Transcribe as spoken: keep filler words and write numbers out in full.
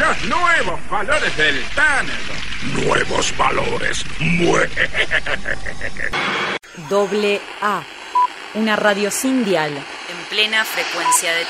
Los nuevos valores del Tánago. Nuevos valores. Mue. Doble A. Una radio sin dial. En plena frecuencia de